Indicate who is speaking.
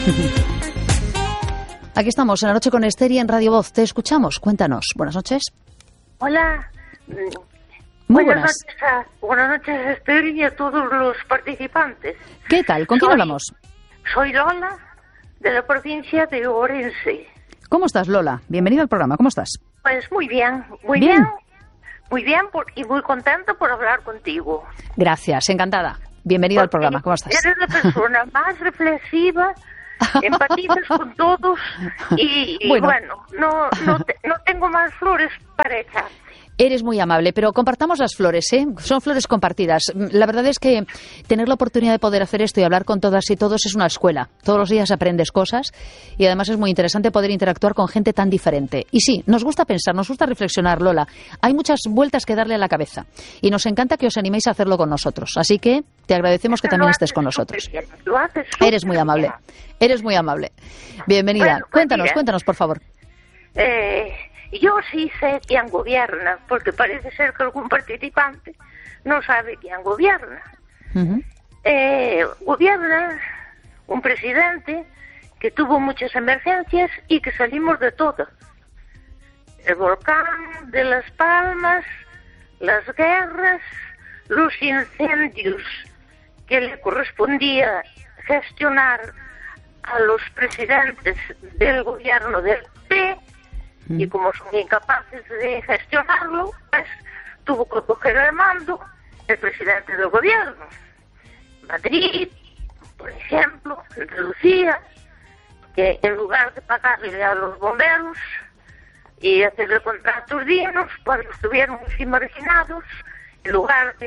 Speaker 1: Aquí estamos, en La Noche con Esther y en Radio Voz. Te escuchamos. Cuéntanos. Buenas noches.
Speaker 2: Hola.
Speaker 1: Muy buenas.
Speaker 2: Buenas noches, Esther, y a todos los participantes.
Speaker 1: ¿Qué tal? ¿Con quién hablamos?
Speaker 2: Soy Lola, de la provincia de Orense.
Speaker 1: ¿Cómo estás, Lola? Bienvenida al programa. ¿Cómo estás?
Speaker 2: Pues muy bien, muy bien. Muy bien y muy contenta por hablar contigo.
Speaker 1: Gracias, encantada. Bienvenida al programa. ¿Cómo estás?
Speaker 2: Eres la persona más reflexiva, empatizas con todos y bueno, no tengo más flores para echar.
Speaker 1: Eres muy amable, pero compartamos las flores, ¿eh? Son flores compartidas. La verdad es que tener la oportunidad de poder hacer esto y hablar con todas y todos es una escuela. Todos los días aprendes cosas y además es muy interesante poder interactuar con gente tan diferente. Y sí, nos gusta pensar, nos gusta reflexionar, Lola. Hay muchas vueltas que darle a la cabeza y nos encanta que os animéis a hacerlo con nosotros. Así que te agradecemos que también estés con nosotros. Eres muy amable. Eres muy amable. Bienvenida.
Speaker 2: Bueno,
Speaker 1: Cuéntanos, por favor.
Speaker 2: Yo sí sé quién gobierna, porque parece ser que algún participante no sabe quién gobierna.
Speaker 1: Uh-huh.
Speaker 2: Gobierna un presidente que tuvo muchas emergencias y que salimos de todo. El volcán de Las Palmas, las guerras, los incendios que le correspondía gestionar a los presidentes del gobierno del PP. Y como son incapaces de gestionarlo, pues tuvo que coger el mando el presidente del gobierno. Madrid, por ejemplo, Andalucía, que en lugar de pagarle a los bomberos y hacerle contratos dignos cuando estuvieron muy marginados, en lugar de